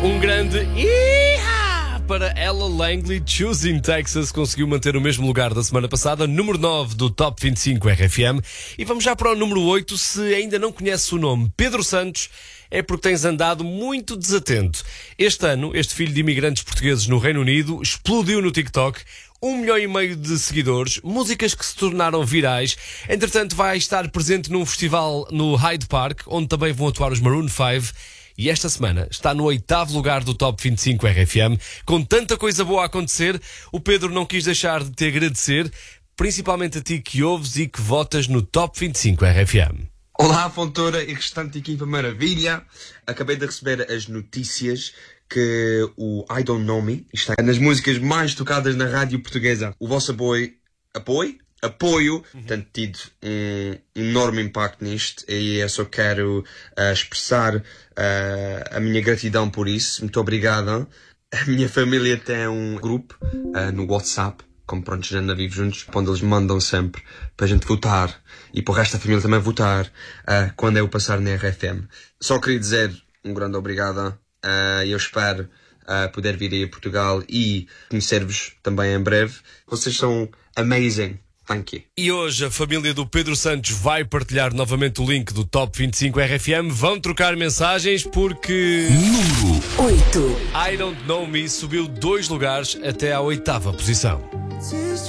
Um grande Iha para Ella Langley. Choosing Texas conseguiu manter o mesmo lugar da semana passada, número 9 do Top 25 RFM. E vamos já para o número 8. Se ainda não conheces o nome Pedro Santos, é porque tens andado muito desatento. Este ano, este filho de imigrantes portugueses no Reino Unido explodiu no TikTok. 1,5 milhão de seguidores, músicas que se tornaram virais. Entretanto, vai estar presente num festival no Hyde Park, onde também vão atuar os Maroon 5. E esta semana está no 8º lugar do Top 25 RFM. Com tanta coisa boa a acontecer, o Pedro não quis deixar de te agradecer, principalmente a ti que ouves e que votas no Top 25 RFM. Olá, Fontoura e restante equipa maravilha. Acabei de receber as notícias que o I Don't Know Me está nas músicas mais tocadas na rádio portuguesa. O vosso apoio tem tido um enorme impacto nisto e eu só quero expressar a minha gratidão por isso. Muito obrigada. A minha família tem um grupo no WhatsApp, como pronto, já ainda vivo juntos, onde eles mandam sempre para a gente votar e para o resto da família também votar quando eu passar na RFM. Só queria dizer um grande obrigado. Eu espero poder vir aí a Portugal e conhecer-vos também em breve. Vocês são amazing. Thank you. E hoje a família do Pedro Santos vai partilhar novamente o link do Top 25 RFM. Vão trocar mensagens porque... Número 8. I Don't Know Me subiu 2 lugares até à 8ª posição.